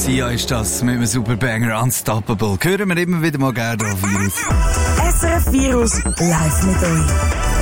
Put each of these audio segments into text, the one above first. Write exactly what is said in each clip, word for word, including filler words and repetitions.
Sia ist das mit einem Superbanger Unstoppable. Hören wir immer wieder mal gerne auf Virus. S R F Virus live mit euch.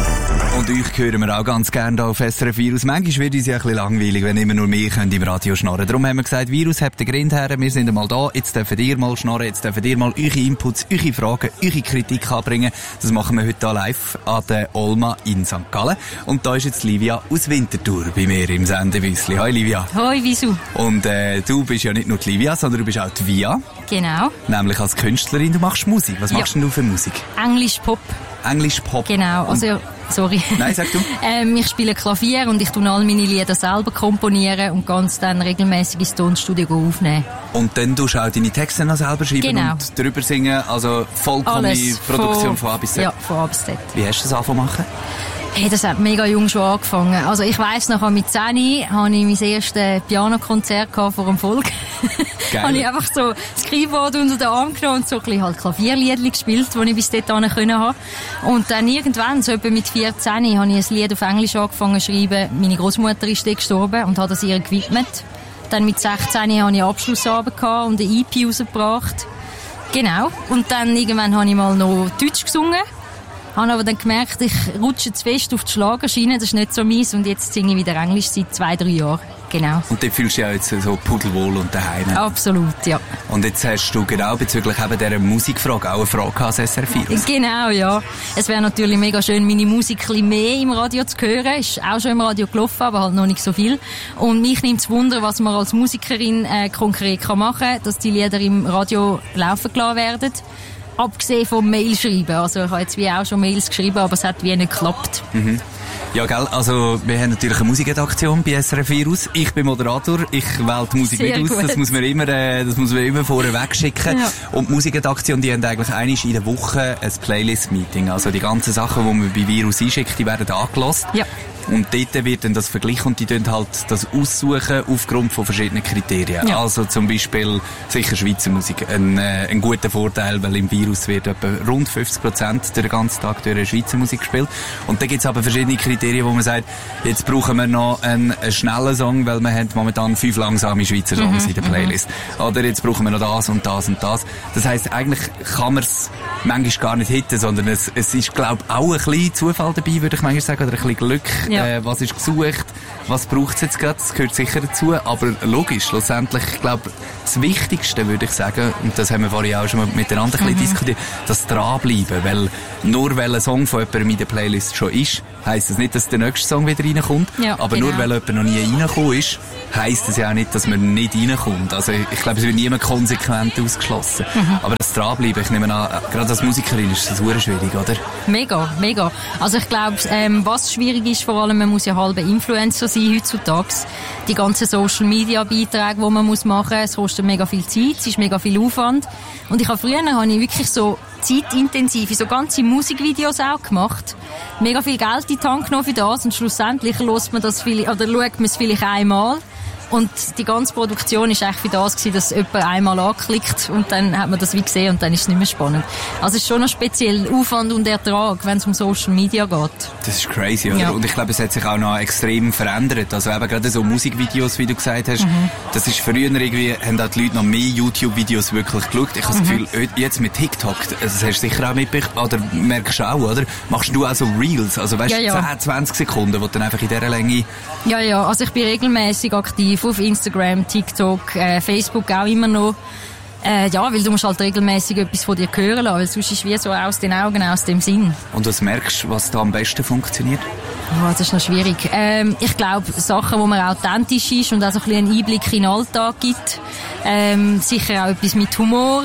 Und euch hören wir auch ganz gerne hier auf S R F Virus. Manchmal wird uns ja ein bisschen langweilig, wenn immer nur wir können im Radio schnarren. Darum haben wir gesagt, Virus, habt den Grind her, wir sind einmal da, jetzt dürfen ihr mal schnarren, jetzt dürfen ihr mal eure Inputs, eure Fragen, eure Kritik anbringen. Das machen wir heute hier live an der Olma in Sankt Gallen. Und da ist jetzt Livia aus Winterthur bei mir im Sendebüssli. Hoi Livia. Hoi, wieso? Und äh, du bist ja nicht nur die Livia, sondern du bist auch die Via. Genau. Nämlich als Künstlerin, du machst Musik. Was machst ja. denn du für Musik? Englisch Pop. Englisch Pop. Genau, also, sorry. Nein, sag du. ähm, ich spiele Klavier und ich tue all meine Lieder selber komponieren und ganz dann regelmäßig ins Tonstudio aufnehmen. Und dann tust du auch deine Texte noch selber schreiben genau. und drüber singen, also vollkommene Produktion von, von A bis Z. Ja, von A bis Z. Wie hast du das angefangen machen? Hey, das hat mega jung schon angefangen. Also ich weiss noch, mit zehn hatte ich mein erstes Pianokonzert vor dem Volk. Geil. Habe ich einfach so das Keyboard unter den Arm genommen und so ein bisschen halt Klavierliedchen gespielt, die ich bis dahin können habe. Und dann irgendwann, so etwa mit vierzehn, habe ich ein Lied auf Englisch angefangen zu schreiben. Meine Großmutter ist dann gestorben und hat das ihr gewidmet. Dann mit sechzehn hatte ich Abschlussarbeit und eine E P rausgebracht. Genau. Und dann irgendwann habe ich mal noch Deutsch gesungen. Habe aber dann gemerkt, ich rutsche zu fest auf die Schlagerschiene, das ist nicht so meins und jetzt singe ich wieder Englisch seit zwei, drei Jahren. Genau. Und dort fühlst du dich ja jetzt so pudelwohl und daheim. Absolut, ja. Und jetzt hast du genau bezüglich eben dieser Musikfrage auch eine Frage an S R F Virus. Genau, ja. Es wäre natürlich mega schön, meine Musik ein bisschen mehr im Radio zu hören. Ist auch schon im Radio gelaufen, aber halt noch nicht so viel. Und mich nimmt es Wunder, was man als Musikerin äh, konkret kann machen kann, dass die Lieder im Radio laufen gelassen werden. Abgesehen vom Mail schreiben. Also ich habe jetzt wie auch schon Mails geschrieben, aber es hat wie nicht geklappt. Mhm. Ja, gell, also wir haben natürlich eine Musikredaktion bei S R F Virus. Ich bin Moderator, ich wähle die Musik Sehr mit aus, gut. das muss man immer, äh, das muss man immer vorher wegschicken. Ja. Und die Musikredaktion, die haben eigentlich einmal in der Woche ein Playlist-Meeting. Also die ganzen Sachen, die man bei Virus einschickt, die werden angehört. Ja. Und dort wird dann das verglichen und die tun halt das aussuchen aufgrund von verschiedenen Kriterien. Ja. Also zum Beispiel sicher Schweizer Musik. Ein, äh, ein guter Vorteil, weil im Virus wird etwa rund fünfzig Prozent den ganzen Tag durch Schweizer Musik gespielt. Und da gibt es aber verschiedene Kriterien, wo man sagt, jetzt brauchen wir noch einen, einen schnellen Song, weil wir haben momentan fünf langsame Schweizer Songs mhm. in der Playlist. Mhm. Oder jetzt brauchen wir noch das und das und das. Das heisst, eigentlich kann man es manchmal gar nicht hitten, sondern es, es ist, glaube ich, auch ein bisschen Zufall dabei, würde ich manchmal sagen, oder ein bisschen Glück. Ja. Äh, was ist gesucht, was braucht es jetzt gerade, das gehört sicher dazu, aber logisch, schlussendlich, ich glaube, das Wichtigste, würde ich sagen, und das haben wir vorhin auch schon miteinander ein bisschen mhm. diskutiert, das Dranbleiben, weil nur weil ein Song von jemandem in der Playlist schon ist, heisst das nicht, dass der nächste Song wieder reinkommt, ja, aber genau. nur weil jemand noch nie reingekommen ist, heisst das ja auch nicht, dass man nicht reinkommt. Also ich glaube, es wird niemand konsequent ausgeschlossen. Mhm. Aber das Dranbleiben, ich nehme an, gerade als Musikerin ist das super schwierig, oder? Mega, mega. Also ich glaube, ähm, was schwierig ist, vor allem, man muss ja halber Influencer sein heutzutage. Die ganzen Social-Media-Beiträge, die man muss machen muss, es kostet mega viel Zeit, es ist mega viel Aufwand. Und ich habe früher habe ich wirklich so zeitintensive, so ganze Musikvideos auch gemacht. Mega viel Geld in die Hand genommen für das und schlussendlich hört man das viel, oder schaut man es vielleicht einmal. Und die ganze Produktion ist eigentlich für das gewesen, dass jemand einmal anklickt und dann hat man das wie gesehen und dann ist es nicht mehr spannend. Also es ist schon noch speziell Aufwand und Ertrag, wenn es um Social Media geht. Das ist crazy, oder? Ja. Und ich glaube, es hat sich auch noch extrem verändert. Also eben gerade so Musikvideos, wie du gesagt hast, mhm. das ist früher irgendwie, haben auch die Leute noch mehr YouTube-Videos wirklich geschaut. Ich habe mhm. das Gefühl, jetzt mit TikTok, das hast du sicher auch mitbekommen, oder merkst du auch, oder? Machst du auch so Reels, also weißt du, ja, ja. zehn, zwanzig Sekunden, wo dann einfach in dieser Länge... Ja, ja, also ich bin regelmäßig aktiv auf Instagram, TikTok, äh, Facebook auch immer noch. Äh, ja, weil du musst halt regelmäßig etwas von dir hören lassen, weil sonst ist wie so aus den Augen, aus dem Sinn. Und was merkst du, was da am besten funktioniert? Oh, das ist noch schwierig. Ähm, ich glaube, Sachen, wo man authentisch ist und auch so ein bisschen einen Einblick in den Alltag gibt. Ähm, sicher auch etwas mit Humor.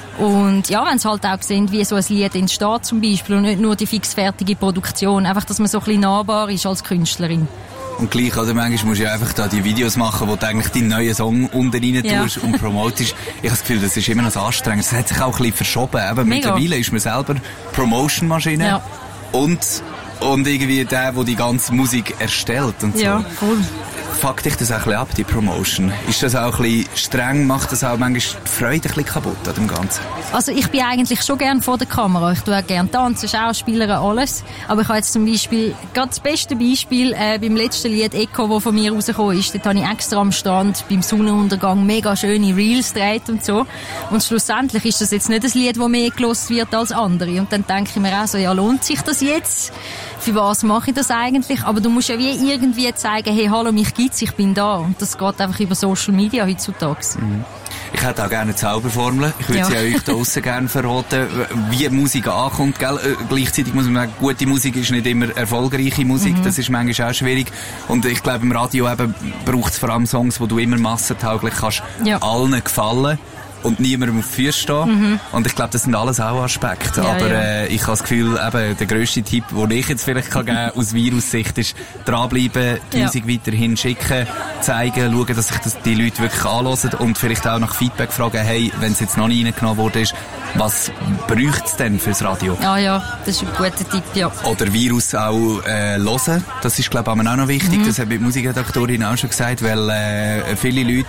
Und ja, wenn sie halt auch sehen, wie so ein Lied entsteht zum Beispiel und nicht nur die fixfertige Produktion. Einfach, dass man so ein bisschen nahbar ist als Künstlerin. Und gleich, oder? Manchmal musst du ja einfach da die Videos machen, wo du eigentlich deinen neuen Song unten rein tust ja. und promotest. Ich habe das Gefühl, das ist immer noch anstrengend. Das hat sich auch ein bisschen verschoben. Eben, mittlerweile ist man selber Promotion-Maschine. Ja. Und, und irgendwie der, der die ganze Musik erstellt und so. Ja, cool. fuckt dich das auch ein bisschen ab, die Promotion? Ist das auch ein bisschen streng? Macht das auch manchmal die Freude ein bisschen kaputt an dem Ganzen? Also ich bin eigentlich schon gern vor der Kamera. Ich tue auch gerne tanzen, Schauspielern, alles. Aber ich habe jetzt zum Beispiel, gerade das beste Beispiel, äh, beim letzten Lied Echo, das von mir rausgekommen ist, dort habe ich extra am Strand beim Sonnenuntergang mega schöne Reels gedreht und so. Und schlussendlich ist das jetzt nicht ein Lied, das mehr gelost wird als andere. Und dann denke ich mir auch so, ja, lohnt sich das jetzt? Für was mache ich das eigentlich? Aber du musst ja wie irgendwie zeigen, hey, hallo, mich gibt's, ich bin da. Und das geht einfach über Social Media heutzutage. Mhm. Ich hätte auch gerne eine Zauberformel. Ich würde ja. sie euch da draussen gerne verraten, wie Musik ankommt. Gell? Gleichzeitig muss man sagen, gute Musik ist nicht immer erfolgreiche Musik. Mhm. Das ist manchmal auch schwierig. Und ich glaube, im Radio eben braucht es vor allem Songs, wo du immer massentauglich kannst ja. allen gefallen. Und niemandem auf die Füße stehen. Mhm. Und ich glaube, das sind alles auch Aspekte. Ja, aber ja. Äh, ich habe das Gefühl, eben, der grösste Tipp, den ich jetzt vielleicht kann geben aus Virus-Sicht, ist dranbleiben, die ja. Musik weiterhin schicken, zeigen, schauen, dass sich das die Leute wirklich anhören und vielleicht auch nach Feedback fragen, hey, wenn es jetzt noch nicht reingenommen worden ist, was bräuchte es denn fürs Radio? Ah ja, das ist ein guter Tipp, ja. Oder Virus auch äh, hören, das ist, glaube ich, auch noch wichtig. Mhm. Das hat die Musikredaktorin auch schon gesagt, weil äh, viele Leute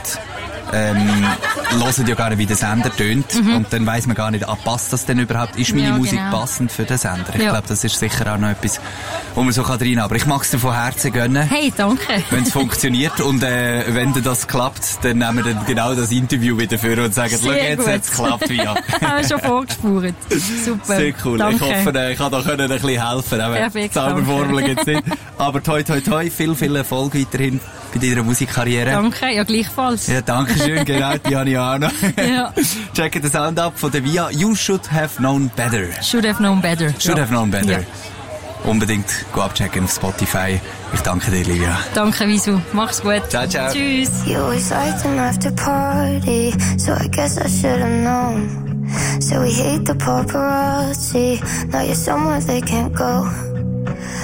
ähm, hören ja gar nicht, wie der Sender tönt. Mhm. Und dann weiss man gar nicht, ah, passt das denn überhaupt? Ist meine ja, Musik genau. passend für den Sender? Ich ja. glaube, das ist sicher auch noch etwas, wo man so rein kann. Aber ich mag es dir von Herzen gönnen. Hey, danke. Wenn es funktioniert und äh, wenn das klappt, dann nehmen wir dann genau das Interview wieder für und sagen, schau, jetzt hat es geklappt. Ja. Haben wir schon vorgespurt. Super. Sehr cool. Danke. Ich hoffe, äh, ich kann da können ein bisschen helfen. Perfekt. Zauberformel gibt es nicht. Aber toi, toi, toi, viel, viel Erfolg weiterhin bei deiner Musikkarriere. Danke, ja gleichfalls. Ja, danke schön, genau, die habe ich auch noch. Ja. Checkt den Sound ab von der Via. You should have known better. Should have known better. Should ja. have known better. Ja. Unbedingt go abchecken auf Spotify. Ich danke dir, Livia. Danke, Visu. Mach's gut. Ciao, ciao. Tschüss. You always liked an after party, so I guess I should have known. So we hate the paparazzi, now you're somewhere they can't go.